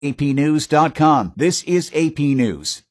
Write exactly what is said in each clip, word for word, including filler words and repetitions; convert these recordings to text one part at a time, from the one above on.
A P news dot com. This is A P News.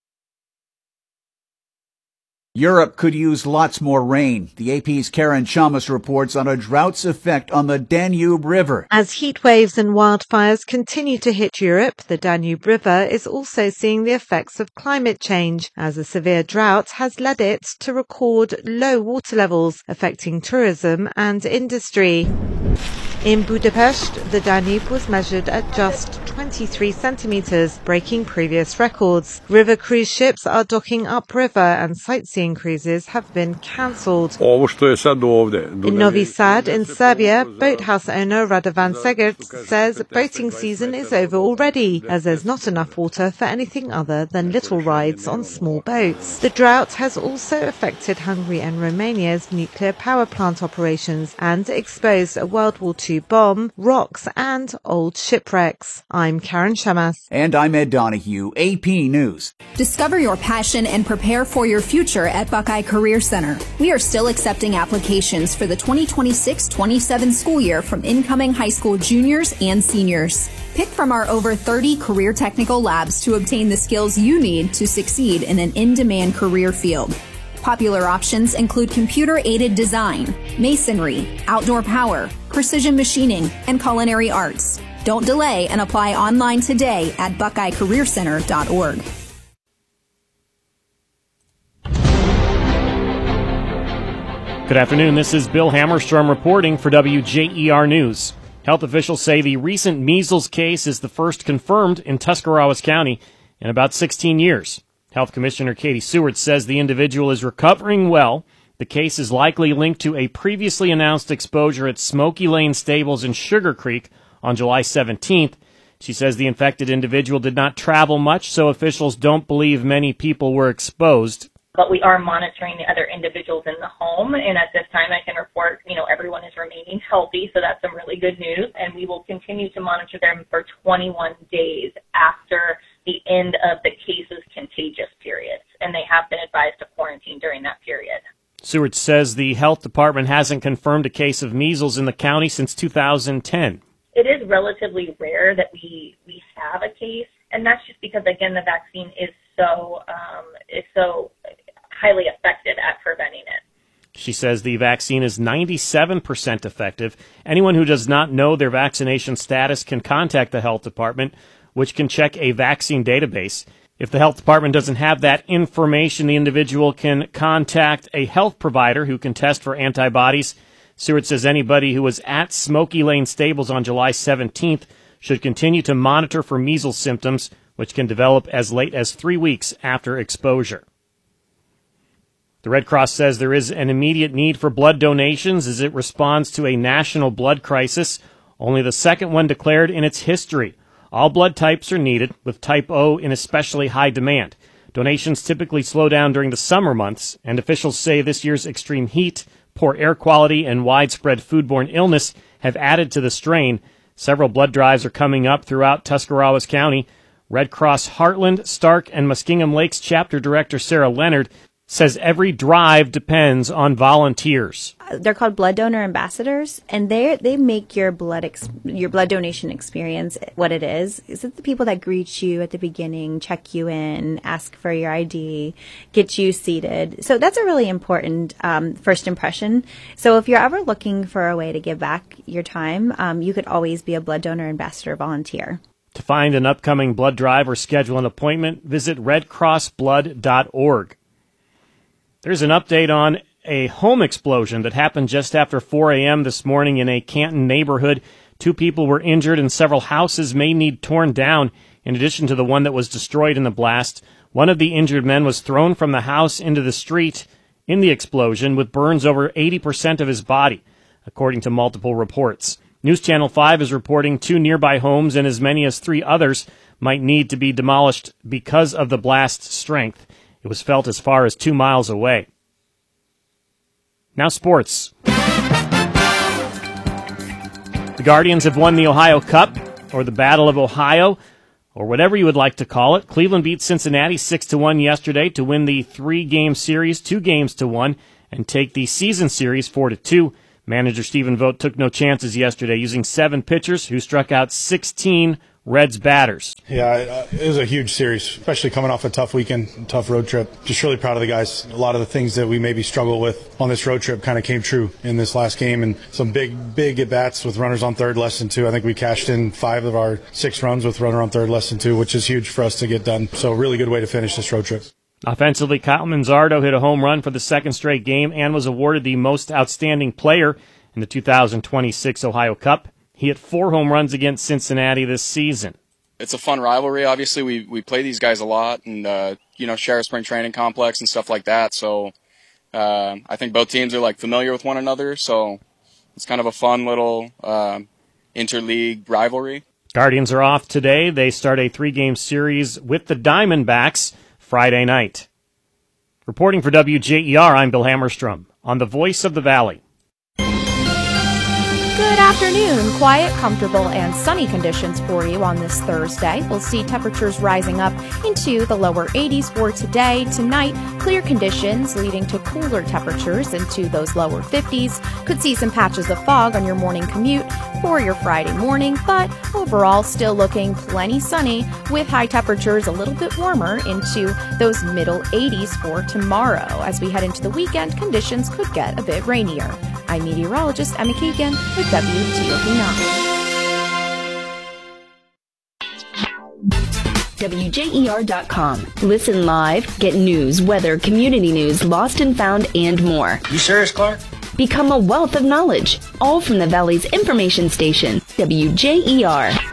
Europe could use lots more rain. The A P's Karen Chamas reports on a drought's effect on the Danube River. As heat waves and wildfires continue to hit Europe, the Danube River is also seeing the effects of climate change, as a severe drought has led it to record low water levels, affecting tourism and industry. In Budapest, the Danube was measured at just twenty-three centimetres, breaking previous records. River cruise ships are docking upriver and sightseeing cruises have been cancelled. In Novi Sad, in Serbia, boathouse owner Radovan Segert says boating season is over already, as there's not enough water for anything other than little rides on small boats. The drought has also affected Hungary and Romania's nuclear power plant operations and exposed a World War Two bomb, rocks and old shipwrecks. I'm Karen Chamas. And I'm Ed Donahue, A P News. Discover your passion and prepare for your future at Buckeye Career Center. We are still accepting applications for the twenty twenty-six twenty-seven school year from incoming high school juniors and seniors. Pick from our over thirty career technical labs to obtain the skills you need to succeed in an in-demand career field. Popular options include computer-aided design, masonry, outdoor power, precision machining, and culinary arts. Don't delay and apply online today at buckeye career center dot org. Good afternoon. This is Bill Hammerstrom reporting for W J E R News. Health officials say the recent measles case is the first confirmed in Tuscarawas County in about sixteen years. Health Commissioner Katie Seward says the individual is recovering well. The case is likely linked to a previously announced exposure at Smoky Lane Stables in Sugar Creek on July seventeenth. She says the infected individual did not travel much, so officials don't believe many people were exposed. But we are monitoring the other individuals in the home, and at this time I can report, you know, everyone is remaining healthy, so that's some really good news, and we will continue to monitor them for twenty-one days after the end of the case's contagious period, and they have been advised to quarantine during that period. Seward says the health department hasn't confirmed a case of measles in the county since two thousand ten. It is relatively rare that we, we have a case, and that's just because, again, the vaccine is so um, is so highly effective at preventing it. She says the vaccine is ninety-seven percent effective. Anyone who does not know their vaccination status can contact the health department, which can check a vaccine database. If the health department doesn't have that information, the individual can contact a health provider who can test for antibodies. Seward says anybody who was at Smoky Lane Stables on July seventeenth should continue to monitor for measles symptoms, which can develop as late as three weeks after exposure. The Red Cross says there is an immediate need for blood donations as it responds to a national blood crisis, only the second one declared in its history. All blood types are needed, with type O in especially high demand. Donations typically slow down during the summer months, and officials say this year's extreme heat, poor air quality, and widespread foodborne illness have added to the strain. Several blood drives are coming up throughout Tuscarawas County. Red Cross Heartland, Stark, and Muskingum Lakes Chapter Director Sarah Leonard says every drive depends on volunteers. They're called blood donor ambassadors, and they they make your blood ex- your blood donation experience what it is. Is it the people that greet you at the beginning, check you in, ask for your I D, get you seated? So that's a really important um, first impression. So if you're ever looking for a way to give back your time, um, you could always be a blood donor ambassador volunteer. To find an upcoming blood drive or schedule an appointment, visit red cross blood dot org. There's an update on a home explosion that happened just after four a.m. this morning in a Canton neighborhood. Two people were injured and several houses may need torn down, in addition to the one that was destroyed in the blast. One of the injured men was thrown from the house into the street in the explosion with burns over eighty percent of his body, according to multiple reports. News Channel five is reporting two nearby homes and as many as three others might need to be demolished because of the blast's strength. It was felt as far as two miles away. Now sports. The Guardians have won the Ohio Cup, or the Battle of Ohio, or whatever you would like to call it. Cleveland beat Cincinnati six to one yesterday to win the three-game series, two games to one, and take the season series four to two. Manager Stephen Vogt took no chances yesterday, using seven pitchers who struck out sixteen Reds batters. Yeah, it was a huge series, especially coming off a tough weekend, tough road trip. Just really proud of the guys. A lot of the things that we maybe struggled with on this road trip kind of came true in this last game, and some big, big at-bats with runners on third, less than two. I think we cashed in five of our six runs with runner on third, less than two, which is huge for us to get done. So a really good way to finish this road trip. Offensively, Kyle Manzardo hit a home run for the second straight game and was awarded the most outstanding player in the two thousand twenty-six Ohio Cup. He hit four home runs against Cincinnati this season. It's a fun rivalry. Obviously, we, we play these guys a lot and, uh, you know, share a spring training complex and stuff like that. So uh, I think both teams are, like, familiar with one another. So it's kind of a fun little uh, interleague rivalry. Guardians are off today. They start a three-game series with the Diamondbacks Friday night. Reporting for W J E R, I'm Bill Hammerstrom on the Voice of the Valley. Good afternoon. Quiet, comfortable, and sunny conditions for you on this Thursday. We'll see temperatures rising up into the lower eighties for today. Tonight, clear conditions leading to cooler temperatures into those lower fifties. Could see some patches of fog on your morning commute for your Friday morning, but overall still looking plenty sunny with high temperatures a little bit warmer into those middle eighties for tomorrow. As we head into the weekend, conditions could get a bit rainier. I'm meteorologist Emma Keegan with W T O P nine. W J E R dot com. Listen live, get news, weather, community news, lost and found, and more. You serious, Clark? Become a wealth of knowledge, all from the Valley's information station, W J E R.